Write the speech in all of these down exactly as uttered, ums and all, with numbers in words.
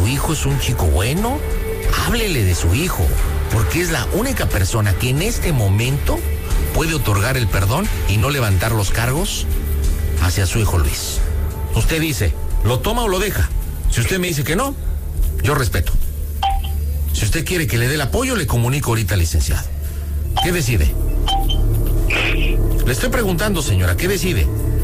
hijo es un chico bueno, háblele de su hijo, porque es la única persona que en este momento puede otorgar el perdón y no levantar los cargos hacia su hijo Luis. Usted dice, ¿lo toma o lo deja? Si usted me dice que no, yo respeto. Si usted quiere que le dé el apoyo, le comunico ahorita al licenciado. ¿Qué decide? Le estoy preguntando, señora, ¿qué decide?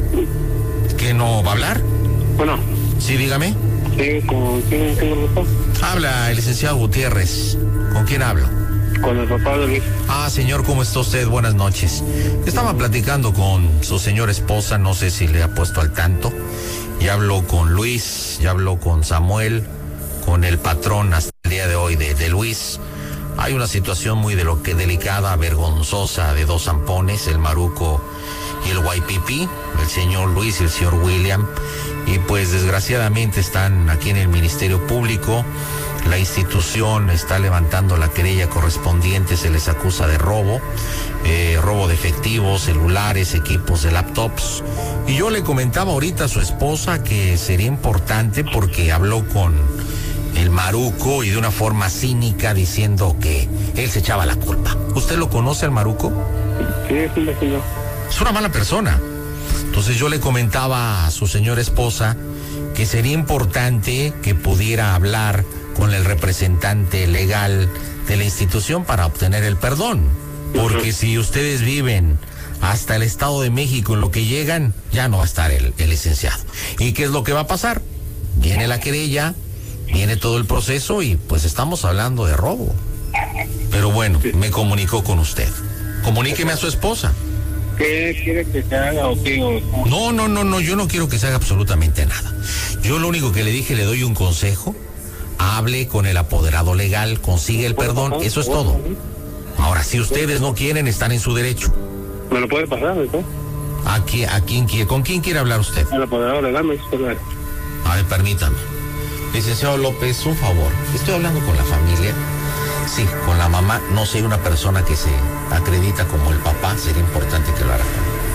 ¿Que no va a hablar? Bueno. Sí, dígame. Sí, ¿con quién tengo el gusto? Habla el licenciado Gutiérrez. ¿Con quién hablo? Con el papá de Luis. Ah, señor, ¿cómo está usted? Buenas noches. Estaba platicando con su señora esposa, no sé si le ha puesto al tanto. Ya habló con Luis, ya habló con Samuel, con el patrón hasta el día de hoy de, de Luis. Hay una situación muy de lo que delicada, vergonzosa de dos zampones, el Maruco y el Guaypipí, el señor Luis y el señor William. Y pues desgraciadamente están aquí en el Ministerio Público. La institución está levantando la querella correspondiente, se les acusa de robo, eh, robo de efectivos, celulares, equipos de laptops. Y yo le comentaba ahorita a su esposa que sería importante porque habló con el Maruco y de una forma cínica diciendo que él se echaba la culpa. ¿Usted lo conoce al Maruco? Sí, sí, sí. Es una mala persona. Entonces yo le comentaba a su señora esposa que sería importante que pudiera hablar con el representante legal de la institución para obtener el perdón. Porque si ustedes viven hasta el Estado de México en lo que llegan, ya no va a estar el, el licenciado. ¿Y qué es lo que va a pasar? Viene la querella, viene todo el proceso y pues estamos hablando de robo. Pero bueno, me comunicó con usted. Comuníqueme a su esposa. ¿Qué quiere que se haga o qué? O... No, no, no, no, yo no quiero que se haga absolutamente nada. Yo lo único que le dije, le doy un consejo. Hable con el apoderado legal, consigue el perdón, eso es todo. Ahora, si ustedes no quieren, están en su derecho. ¿Me lo puede pasar, ¿no? ¿A quién, a quién quiere? ¿Con quién quiere hablar usted? El apoderado legal, me dice usted. A ver, permítame. Licenciado López, un favor. Estoy hablando con la familia. Sí, con la mamá. No sé, una persona que se acredita como el papá. Sería importante que lo haga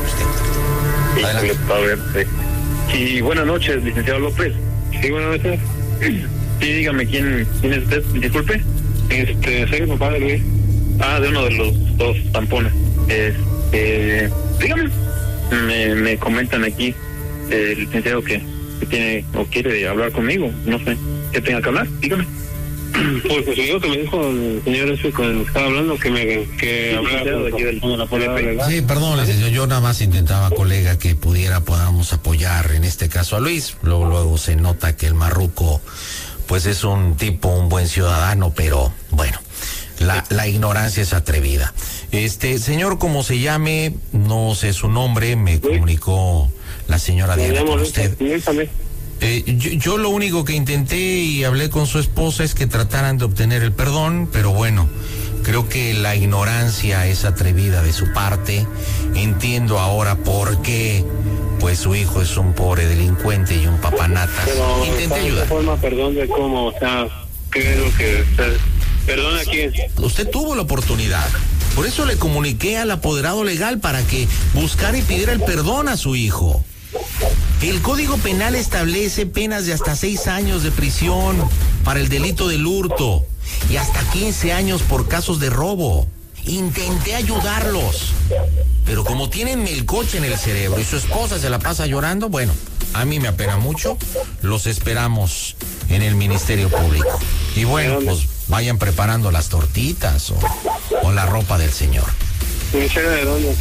con usted. Adelante. A ver, sí. Y buenas noches, licenciado López. Sí, buenas noches. Sí, dígame, ¿quién, quién es usted? Disculpe. Este, soy el papá de Luis. Ah, de uno de los dos tampones. Este, dígame. Me, me comentan aquí el licenciado que, que tiene o quiere hablar conmigo. No sé qué tenga que hablar. Dígame. Pues pues yo que me dijo el señor ese con el que estaba hablando que me que hablara de aquí del fondo de la policía. Sí, perdón, licenciado, yo nada más intentaba, colega, que pudiera podamos apoyar en este caso a Luis. Luego, luego se nota que el Marruco pues es un tipo, un buen ciudadano, pero bueno, la, la ignorancia es atrevida. Este señor, como se llame, no sé su nombre, me comunicó la señora Diana con usted. Eh, yo, yo lo único que intenté y hablé con su esposa es que trataran de obtener el perdón, pero bueno, creo que la ignorancia es atrevida de su parte. Entiendo ahora por qué, pues su hijo es un pobre delincuente y un papanatas. Pero, intenté ayudar. ¿de forma perdón de cómo? O sea, ¿qué es lo que usted... ¿Perdón a quién? Usted tuvo la oportunidad. Por eso le comuniqué al apoderado legal para que buscara y pidiera el perdón a su hijo. El Código Penal establece penas de hasta seis años de prisión para el delito del hurto y hasta quince años por casos de robo. Intenté ayudarlos, pero como tienen el coche en el cerebro y su esposa se la pasa llorando, bueno, a mí me apena mucho. Los esperamos en el Ministerio Público. Y bueno, pues vayan preparando las tortitas o, o la ropa del señor. ¿Ministerio de dónde?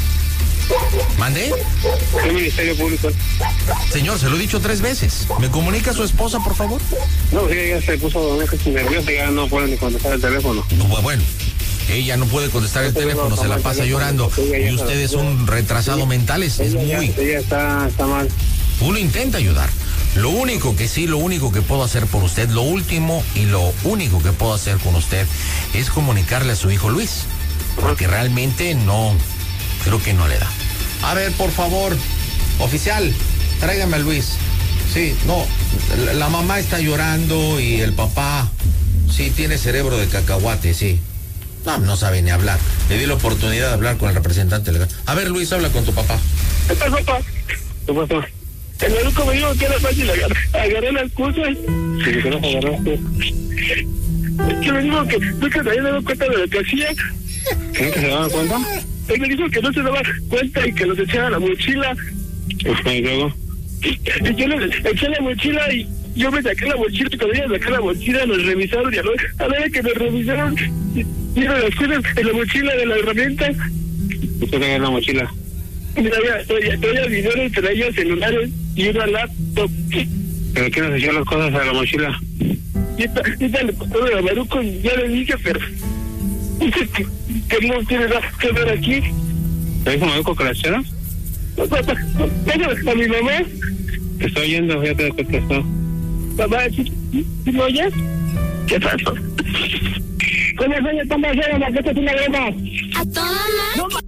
¿Mande? ¿Qué Ministerio Público? Señor, se lo he dicho tres veces. ¿Me comunica a su esposa, por favor? No, sí, ella se puso nerviosa y ya no puede ni contestar el teléfono. No, bueno, ella no puede contestar el teléfono, se la pasa llorando. Y usted es un retrasado mental, es, es muy... Ella está, está mal. Uno intenta ayudar. Lo único que sí, lo único que puedo hacer por usted, lo último y lo único que puedo hacer con usted es comunicarle a su hijo Luis. Porque realmente no, creo que no le da. A ver, por favor, oficial, tráigame a Luis. Sí, no, la, la mamá está llorando y el papá, sí, tiene cerebro de cacahuate, sí. No, no sabe ni hablar. Le di la oportunidad de hablar con el representante legal. A ver, Luis, habla con tu papá. ¿Qué pasó, papá? ¿Qué pasó? El Maruco me dijo que era fácil agarrar, agarrar las cosas. Sí, que no agarraste. Es que me dijo que nunca se había dado cuenta de lo que hacía. ¿Que nunca se daba cuenta? Él me dijo que no se daba cuenta y que los echaba a la mochila. ¿Y luego? Y yo les eché la mochila y yo me saqué la mochila y cuando iba a sacar la mochila nos revisaron y a la a la vez que nos revisaron vieron las cosas en la mochila de la herramienta. ¿Usted tenía la mochila? Traía, traía, traía videos, traía celulares y una laptop. ¿Pero qué nos echó las cosas a la mochila? Y esta, esta le costó de la Maruco y ya le dije, pero dice que, que no tiene nada que ver aquí. ¿Te dijo Maruco que la echara? Déjame a mi mamá. Te estoy oyendo, ya te contestó. Mamá, ¿sí, ¿sí me oyes? ¿Qué pasó? ¿Cómo se llama? ¿Cómo se llama? ¿Qué te tiene broma? A toda madre.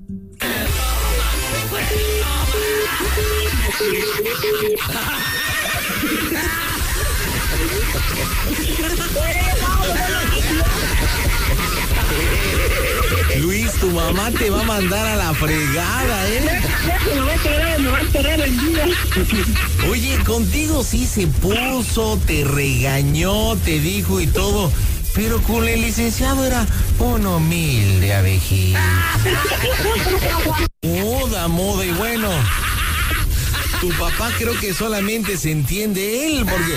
Luis, tu mamá te va a mandar a la fregada, ¿eh? Me va a cerrar, me va a cerrar el día. Oye, contigo sí se puso, te regañó, te dijo y todo, pero con el licenciado era un humilde abejito. Moda, moda, y bueno, tu papá creo que solamente se entiende él, porque...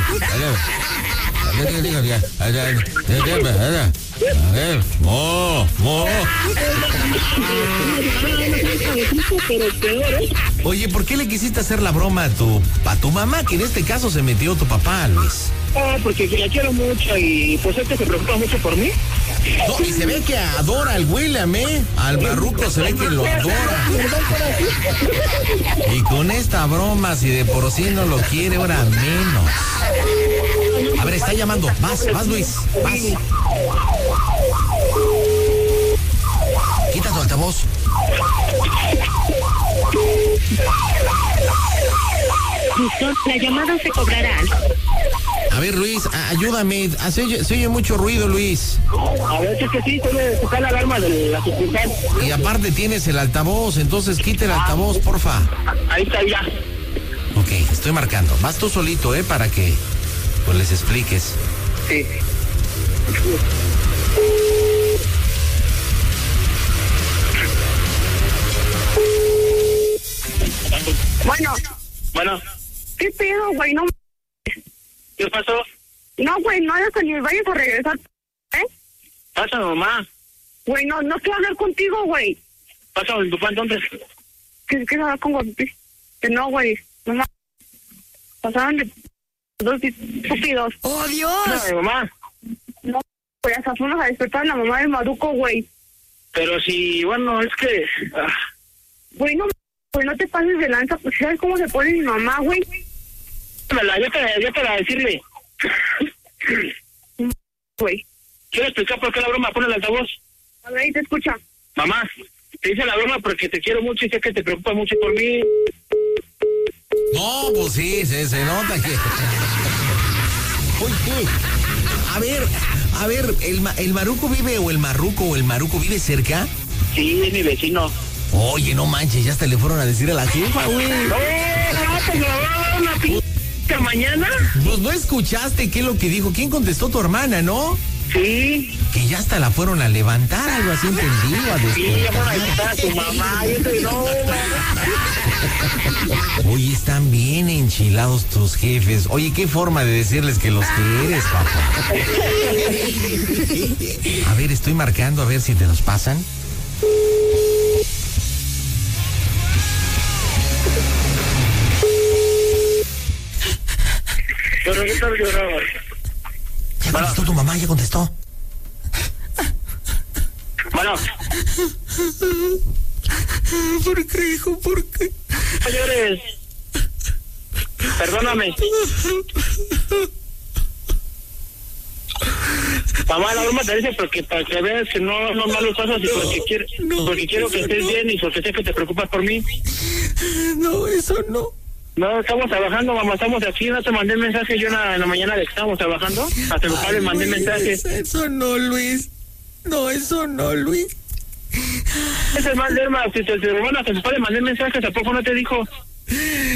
¡Mo! ¡Mo! Oye, ¿por qué le quisiste hacer la broma a tu, a tu mamá, que en este caso se metió tu papá, Luis? Ah, porque la quiero mucho y pues este se preocupa mucho por mí. No, y se ve que adora al William, ¿eh? Al Maruco se ve que lo adora. Y con esta broma, si de por sí no lo quiere, ahora menos. A ver, está llamando. Vas, vas, Luis. Vas. Quita tu altavoz. La llamada se cobrará. A ver, Luis, ayúdame. Se oye, se oye mucho ruido, Luis. A ver, es que sí, debe tocar la alarma de la sucursal. Y aparte tienes el altavoz, entonces quita el altavoz, porfa. Ahí está, ya. Ok, estoy marcando. Vas tú solito, ¿eh? Para que pues les expliques. Sí. Bueno. Bueno. ¿Qué pedo, güey? No. ¿Qué pasó? No, güey, no hagas ni vayas a regresar. ¿Eh? Pasa, mamá. Güey, no, no quiero hablar contigo, güey. Pasa, mi papá, entonces. ¿Qué quieres hablar con Guapi? Que no, güey. No más. Pasaron de dos estúpidos. ¡Oh, Dios! Pasa, mi mamá. No, güey, hasta fuimos a despertar a la mamá del Maruco, güey. Pero si, bueno, es que... Ah. Güey, no, güey, no te pases de lanza. Pues, ¿sabes cómo se pone mi mamá, güey? Yo para, yo para decirle. Güey. Quiero explicar por qué la broma pone el altavoz. A ver, ahí te escucha. Mamá, te hice la broma porque te quiero mucho y sé que te preocupa mucho por mí. No, pues sí, se, se nota que... Oye, a ver, a ver, ¿el, el Maruco vive o el Marruco o el Maruco vive cerca? Sí, es mi vecino. Oye, no manches, ya hasta le fueron a decir a la jefa, güey. No, no, te lo va una p*** mañana. Pues no escuchaste qué es lo que dijo. ¿Quién contestó? Tu hermana, ¿no? Sí. Que ya hasta la fueron a levantar, algo así entendido. A sí, ya fueron a levantar a tu mamá. Yo te no, Oye, están bien enchilados tus jefes. Oye, qué forma de decirles que los quieres, papá. A ver, estoy marcando a ver si te los pasan. Pero ¿qué tal lloraba? Ya contestó tu mamá, ya contestó. Bueno. ¿Por qué, hijo? ¿Por qué? No llores. Perdóname. Mamá, la broma te dice porque para que veas que no, no malos pasos y porque quiero, no, porque quiero que estés bien y porque sé que te preocupas por mí. No, eso no. No, estamos trabajando, mamá, estamos aquí, no te mandé mensaje yo en la, en la mañana de que estábamos trabajando, hasta mi padre mandé mensaje. Eso no, Luis, no, eso no, Luis. Es el mal de Irma, si te, te hermano, hasta mi padre mandé mensaje, tampoco no te dijo.